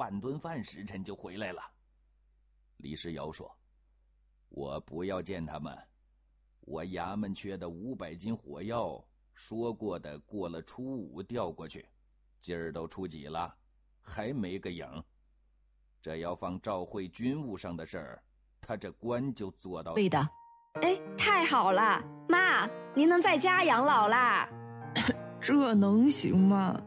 半顿饭时辰就回来了。李世尧说：“我不要见他们，我衙门缺的500斤火药，说过的过了初5调过去，今儿都初几了，还没个影。这要放赵会军务上的事儿，他这官就做到。” 对的。 哎，太好了，妈，您能在家养老啦？ 这能行吗？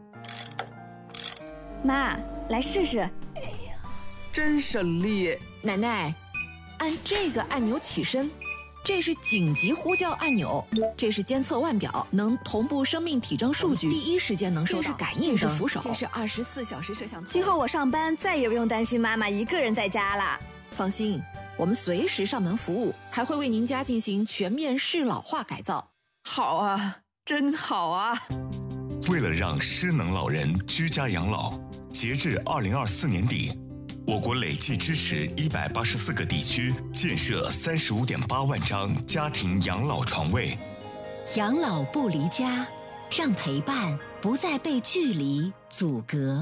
妈，来试试。 真省力。 奶奶，按这个按钮起身，这是紧急呼叫按钮，这是监测腕表，能同步生命体征数据，第一时间能收到。这是感应灯，这是扶手，这是24小时摄像头。 今后我上班再也不用担心妈妈一个人在家了。 放心，我们随时上门服务，还会为您家进行全面适老化改造。 好啊，真好啊！ 为了让失能老人居家养老，截至2024年底，我国累计支持184个地区建设35.8万张家庭养老床位。 养老不离家，让陪伴不再被距离阻隔。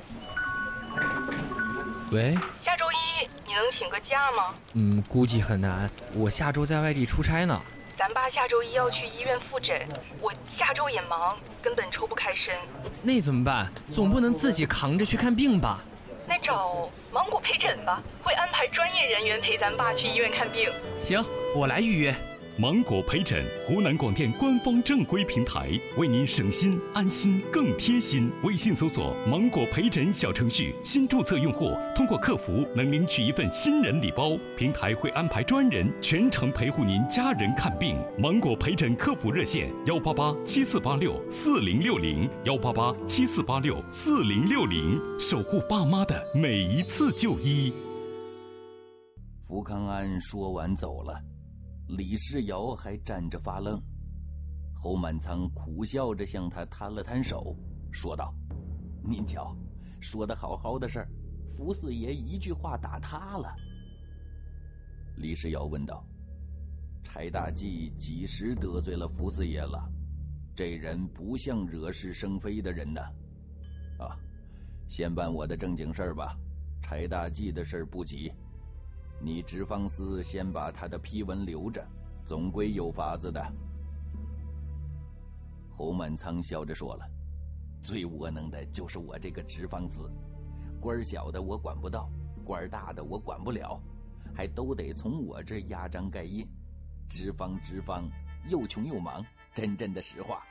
喂， 下周1你能请个假吗？ 估计很难，我下周在外地出差呢。 咱爸下周1要去医院复诊，我下周也忙，根本抽不开身。 那怎么办？总不能自己扛着去看病吧？ 那找芒果陪诊吧，会安排专业人员陪咱爸去医院看病。 行，我来预约。 芒果陪诊，湖南广电官方正规平台，为您省心安心更贴心。微信搜索“芒果陪诊”小程序，新注册用户通过客服能领取一份新人礼包，平台会安排专人全程陪护您家人看病。芒果陪诊客服热线：18874864060，18874864060，守护爸妈的每一次就医。 福康安说完走了。李世尧还站着发愣，侯满仓苦笑着向他摊了摊手，说道：“您瞧，说的好好的事儿，福四爷一句话打塌了。”李世尧问道：“柴大济几时得罪了福四爷了？这人不像惹是生非的人呢。啊，先办我的正经事儿吧，柴大济的事儿不急。你直方司先把他的批文留着，总归有法子的。”侯满仓笑着说了：“最窝囊的就是我这个直方司，官小的我管不到，官大的我管不了，还都得从我这压章盖印。直方又穷又忙，真的实话。”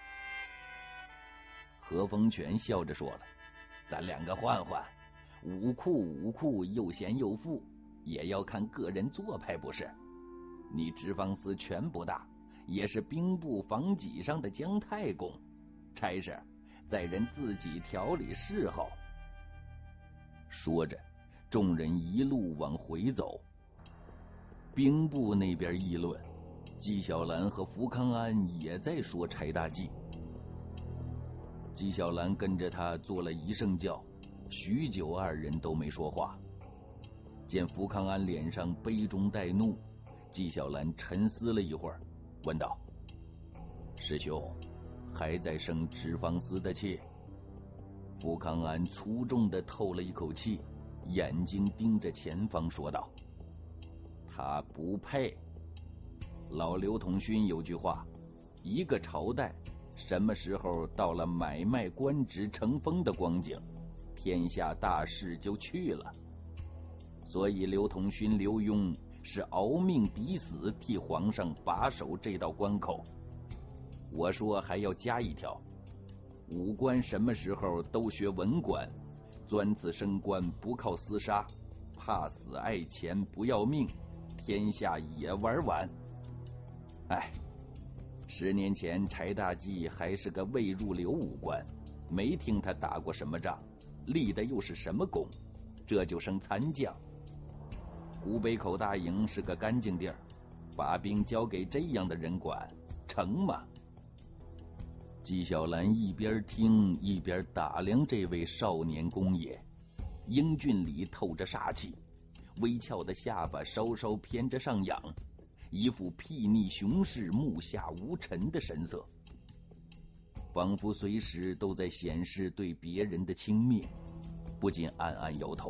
何风全笑着说了：“咱两个换换，五库又闲又富，也要看个人做派不是？你直方司权不大，也是兵部防己上的姜太公，差事在人自己条理侍候。”说着，众人一路往回走。兵部那边议论，纪晓岚和福康安也在说柴大济。纪晓岚跟着他做了一圣教，许久二人都没说话。见福康安脸上悲中带怒，纪晓岚沉思了一会儿，问道：“师兄，还在生直方司的气？”福康安粗重地透了一口气，眼睛盯着前方说道：“他不配。老刘统勋有句话，一个朝代什么时候到了买卖官职成风的光景，天下大势就去了。所以刘统勋、刘墉是熬命抵死，替皇上把守这道关口。我说还要加一条，武官什么时候都学文官，钻此升官不靠厮杀，怕死爱钱不要命，天下也玩完。哎，10年前柴大济还是个未入流武官，没听他打过什么仗，立的又是什么功，这就升参将。古北口大营是个干净地儿，把兵交给这样的人管，成吗？”纪晓岚一边听一边打量这位少年公爷，英俊里透着杀气，微翘的下巴稍稍偏着上仰，一副睥睨雄视、目下无尘的神色，仿佛随时都在显示对别人的轻蔑，不禁暗暗摇头。